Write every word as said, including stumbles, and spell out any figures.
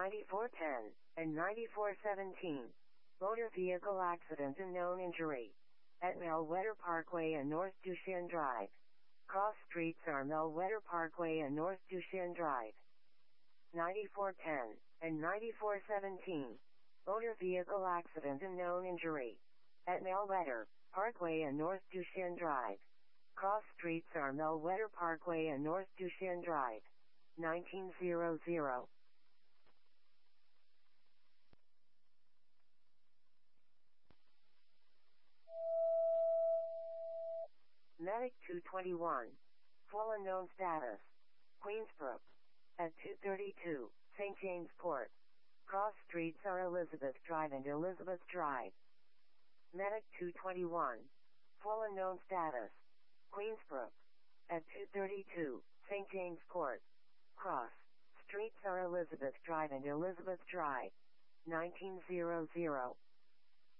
ninety-four ten, and ninety-four seventeen. Motor vehicle accident and known injury. At Melwetter Parkway and North Dushan Drive. Cross streets are Melwetter Parkway and North Dushan Drive. ninety-four ten, and ninety-four seventeen. Motor vehicle accident and known injury. At Melwetter Parkway and North Dushan Drive. Cross streets are Melwetter Parkway and North Dushan Drive. nineteen hundred. Medic two twenty-one. Full unknown status. Queensbrook. At two thirty-two, Saint James Port. Cross streets are Elizabeth Drive and Elizabeth Drive. Medic two twenty-one. Full unknown status. Queensbrook. At two thirty-two, Saint James Port. Cross streets are Elizabeth Drive and Elizabeth Drive. nineteen hundred.